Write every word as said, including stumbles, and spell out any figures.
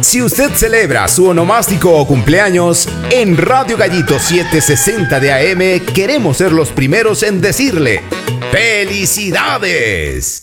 Si usted celebra su onomástico o cumpleaños, en Radio Gallito setecientos sesenta de A M queremos ser los primeros en decirle ¡felicidades!